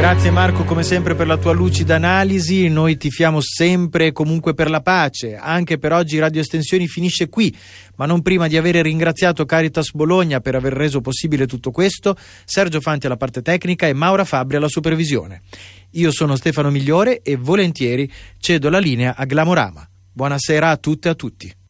Grazie Marco, come sempre, per la tua lucida analisi. Noi tifiamo sempre e comunque per la pace. Anche per oggi Radio Estensioni finisce qui, ma non prima di aver ringraziato Caritas Bologna per aver reso possibile tutto questo, Sergio Fanti alla parte tecnica e Maura Fabbri alla supervisione. Io sono Stefano Migliore e volentieri cedo la linea a Glamorama. Buonasera a tutte e a tutti.